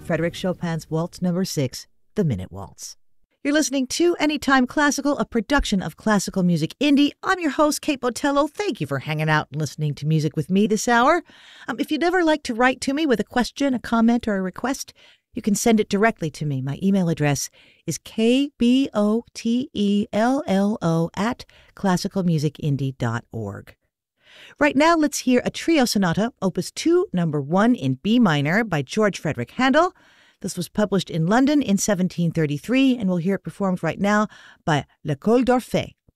Frédéric Chopin's Waltz No. 6, The Minute Waltz. You're listening to Anytime Classical, a production of Classical Music Indie. I'm your host, Kate Botello. Thank you for hanging out and listening to music with me this hour. If you'd ever like to write to me with a question, a comment, or a request, you can send it directly to me. My email address is kbotelo@classicalmusicindie.org. Right now, let's hear a trio sonata, Opus 2, number 1 in B minor by George Frederick Handel. This was published in London in 1733, and we'll hear it performed right now by L'École d'Orphée.